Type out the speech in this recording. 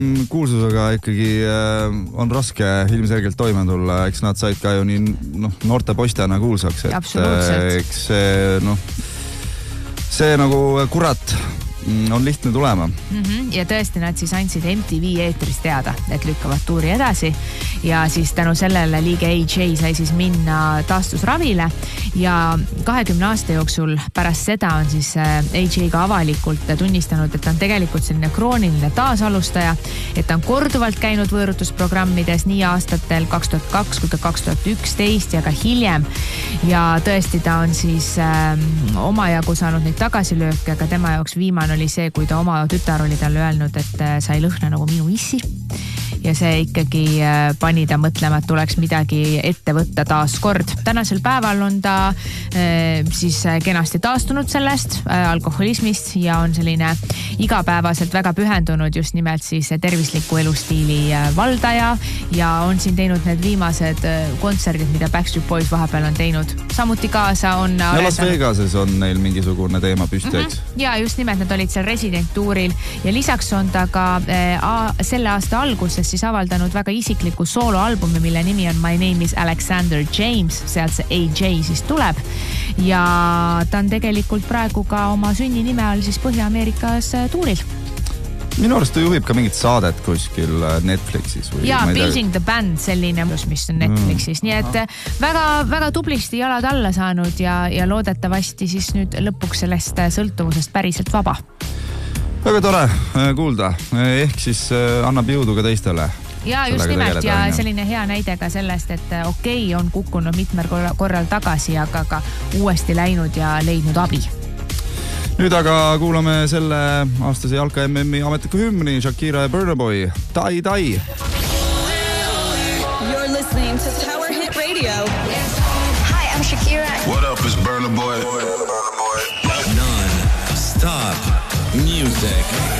Kuulsusega ikkagi on raske ilmselgelt toime tulla, eks nad said ka ju nii noorte postjana kuulsaks, et eks see nagu kurat on lihtne tulema. Ja tõesti nad siis andsid MTV eetris teada, et lükkavad tuuri edasi ja siis tänu sellele liige AJ sai siis minna taastusravile ja 20 aasta jooksul pärast seda on siis AJ ka avalikult tunnistanud, et ta on tegelikult selline krooniline taasalustaja, et ta on korduvalt käinud võõrutusprogrammides nii aastatel 2002 kui ka 2011 ja ka hiljem ja tõesti ta on siis omajagu saanud neid tagasilööke, aga tema jaoks viimane oli see, kui ta oma tütar oli talle öelnud, et sa ei lõhna nagu minu issi. Ja see ikkagi pani ta mõtlema, et tuleks midagi ette võtta taas kord. Tänasel päeval on ta siis kenasti taastunud sellest alkoholismist ja on selline igapäevaselt väga pühendunud just nimelt siis tervisliku elustiili valdaja ja on siin teinud need viimased kontserdid, mida Backstreet Boys vahepeal on teinud. Samuti kaasa on... Ja Las Vegases on neil mingisugune teema püsti, eks? Ja just nimelt nad olid seal residentuuril ja lisaks on ta ka selle aasta alguses siis avaldanud väga isikliku sooloalbumi, mille nimi on My Name is Alexander James, sealt see AJ siis tuleb ja ta on tegelikult praegu ka oma sünninime all siis Põhja-Ameerikas tuuril. Minu arust ta juhib ka mingit saadet kuskil Netflixis. Ja Building the Band, selline, mis on Netflixis. Nii et väga tublisti jalad alla saanud ja loodetavasti siis nüüd lõpuks sellest sõltuvusest päriselt vaba. Väga tore kuulda. Ehk siis annab jõudu ka teistele. Ja just nimelt ja selline hea näide ka sellest, et okei, on kukkunud mitmel korral tagasi, aga ka uuesti läinud ja leidnud abi. Nüüd aga kuulame selle aastase Jalka MM-i ametliku hümni Shakira ja Burna Boy. Tai, tai! You're listening to Tower Hit Radio. Hi, I'm Shakira. What up, it's Burna Boy. Non-stop music.